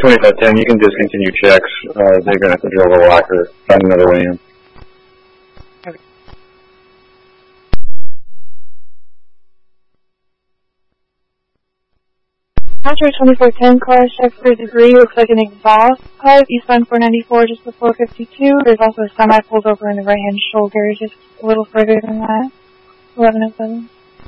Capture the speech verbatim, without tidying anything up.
twenty-five ten, you can discontinue checks. Uh, they're going to have to drill the locker, find another way in. Okay. After twenty-four ten, car check for debris. Looks like an exhaust pipe eastbound four ninety-four just before fifty-two. There's also a semi pulled over in the right-hand shoulder just a little further than that. eleven oh seven.